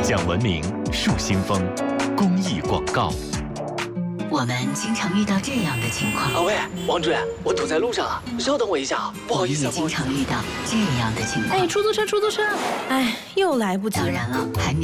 讲文明树新风公益广告。 我们经常遇到这样的情况。 喂，王主任，我堵在路上了，稍等我一下，不好意思。 也经常遇到这样的情况。 哎，出租车，哎，又来不及了。 当然了，还